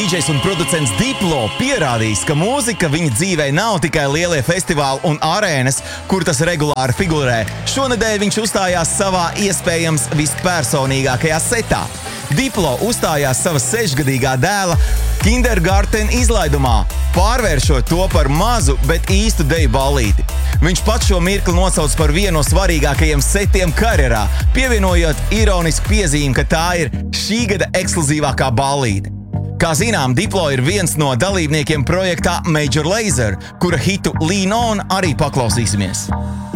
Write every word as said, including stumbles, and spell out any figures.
dīdžejs un producents Diplo pierādījis, ka mūzika viņa dzīvē nav tikai lielie festivāli un arēnas, kur tas regulāri figurē. Šonedēļ viņš uzstājās savā iespējams vispersonīgākajā setā. Diplo uzstājās savas sešgadīgā dēla kindergarten izlaidumā, pārvēršot to par mazu, bet īstu deju ballīti. Viņš pats šo mirkli nosauc par vienu no svarīgākajiem setiem karjerā, pievienojot ironisku piezīmi, ka tā ir šī gada ekskluzīvākā ballīte. Kā zinām, Diplo ir viens no dalībniekiem projektā Major Lazer, kura hitu Lean On arī paklausīsimies.